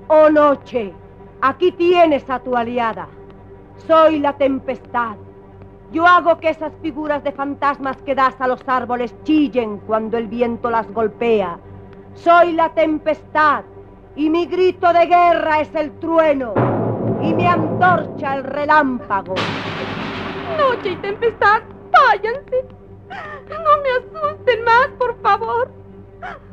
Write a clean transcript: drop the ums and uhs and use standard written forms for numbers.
Oh noche, aquí tienes a tu aliada. Soy la tempestad. Yo hago que esas figuras de fantasmas que das a los árboles chillen cuando el viento las golpea. Soy la tempestad, y mi grito de guerra es el trueno, y mi antorcha el relámpago. Noche y tempestad, váyanse. No me asusten más, por favor.